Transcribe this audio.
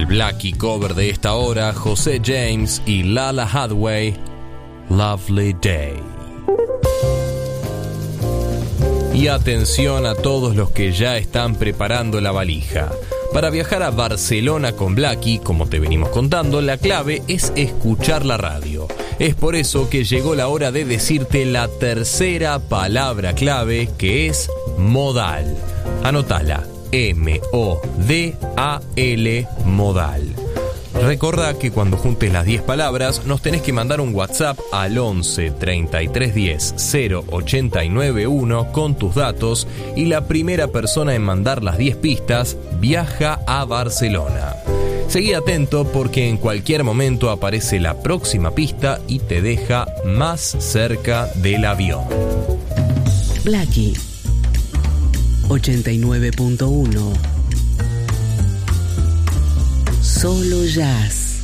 el Blackie cover de esta hora, José James y Lala Hathaway, Lovely Day. Y atención a todos los que ya están preparando la valija. Para viajar a Barcelona con Blackie, como te venimos contando, la clave es escuchar la radio. Es por eso que llegó la hora de decirte la tercera palabra clave, que es modal. Anotala, M-O-D-A-L, modal. Recordá que cuando juntes las 10 palabras nos tenés que mandar un WhatsApp al 11 33 10 089 1 con tus datos, y la primera persona en mandar las 10 pistas viaja a Barcelona. Seguí atento porque en cualquier momento aparece la próxima pista y te deja más cerca del avión. Blackie 89.1. Solo jazz.